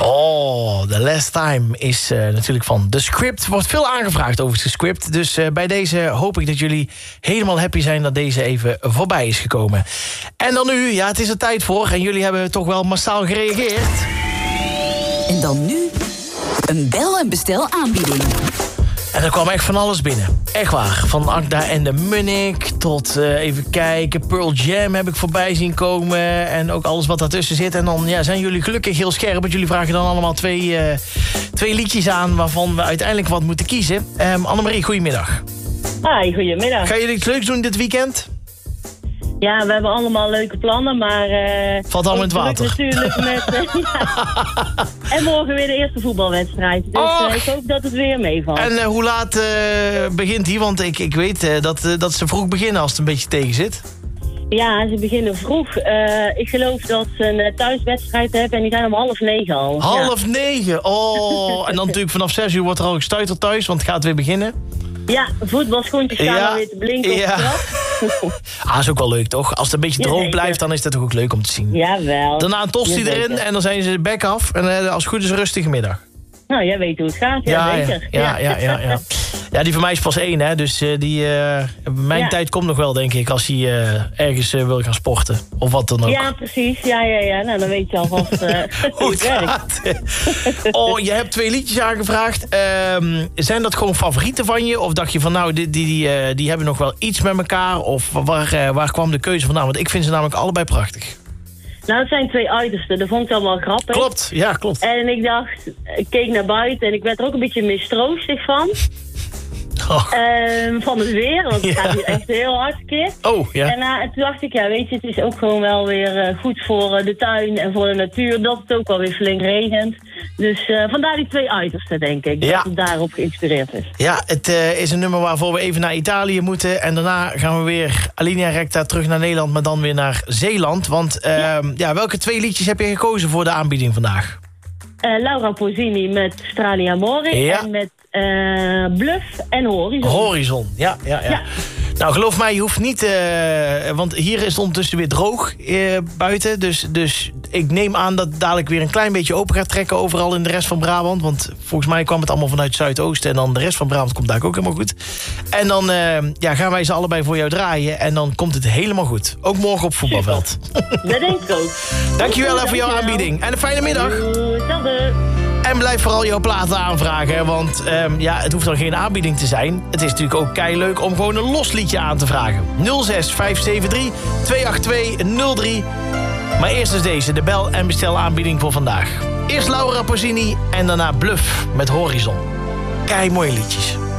Oh, The Last Time is natuurlijk van The Script. Wordt veel aangevraagd over The Script. Dus bij deze hoop ik dat jullie helemaal happy zijn dat deze even voorbij is gekomen. En dan nu, ja, het is er tijd voor. En jullie hebben toch wel massaal gereageerd. En dan nu een bel- en bestel aanbieding. En er kwam echt van alles binnen. Echt waar. Van Agda en de Munnik tot, even kijken, Pearl Jam heb ik voorbij zien komen. En ook alles wat daartussen zit. En dan zijn jullie gelukkig heel scherp. Want jullie vragen dan allemaal twee liedjes aan waarvan we uiteindelijk wat moeten kiezen. Annemarie, goedemiddag. Hi, goedemiddag. Gaan jullie iets leuks doen dit weekend? Ja, we hebben allemaal leuke plannen, maar... valt allemaal in het water. Natuurlijk met... En morgen weer de eerste voetbalwedstrijd. Dus ik hoop dat het weer meevalt. En hoe laat begint die? Want ik weet dat ze vroeg beginnen als het een beetje tegen zit. Ja, ze beginnen vroeg. Ik geloof dat ze een thuiswedstrijd hebben en die zijn om 8:30 al. 8:30? Oh, en dan natuurlijk vanaf 6 uur wordt er al gestuiterd thuis, want het gaat weer beginnen. Ja, voetbalschoentjes staan alweer te blinken op de trap. Is ook wel leuk, toch? Als het een beetje droog blijft, dan is dat toch ook leuk om te zien. Jawel. Daarna een tosti erin en dan zijn ze bek af. En als het goed is een rustige middag. Nou, jij weet hoe het gaat. Zeker. Ja, die van mij is pas 1, hè. Dus mijn tijd komt nog wel, denk ik, als hij ergens wil gaan sporten. Of wat dan ook. Ja, precies. Ja. Nou, dan weet je alvast hoe het werkt. Oh, je hebt 2 liedjes aangevraagd. Zijn dat gewoon favorieten van je? Of dacht je van, nou, die hebben nog wel iets met elkaar? Of waar kwam de keuze vandaan? Want ik vind ze namelijk allebei prachtig. Nou, het zijn 2 uitersten. Dat vond ik wel grappig. Klopt. En ik dacht, ik keek naar buiten en ik werd er ook een beetje mistroostig van. Van het weer, want het gaat hier echt heel hard keer. Oh, ja. En toen dacht ik, weet je, het is ook gewoon wel weer goed voor de tuin en voor de natuur. Dat het ook wel weer flink regent. Dus vandaar die 2 uitersten, denk ik. Dat het daarop geïnspireerd is. Ja, het is een nummer waarvoor we even naar Italië moeten. En daarna gaan we weer alinea recta terug naar Nederland, maar dan weer naar Zeeland. Want welke 2 liedjes heb je gekozen voor de aanbieding vandaag? Laura Pausini met Strali Amore en met Bluff en Horizon. Horizon, ja. Nou, geloof mij, je hoeft niet... want hier is het ondertussen weer droog buiten. Dus ik neem aan dat het dadelijk weer een klein beetje open gaat trekken overal in de rest van Brabant. Want volgens mij kwam het allemaal vanuit het zuidoosten. En dan de rest van Brabant komt daar ook helemaal goed. En dan gaan wij ze allebei voor jou draaien. En dan komt het helemaal goed. Ook morgen op voetbalveld. Dat denk ik ook. Dankjewel voor jouw aanbieding. En een fijne middag. Hetzelfde. En blijf vooral jouw platen aanvragen, want het hoeft dan geen aanbieding te zijn. Het is natuurlijk ook keileuk om gewoon een los liedje aan te vragen. 06 573 282 03. Maar eerst is deze, de bel- en bestel aanbieding voor vandaag. Eerst Laura Pausini en daarna Bluff met Horizon. Kei mooie liedjes.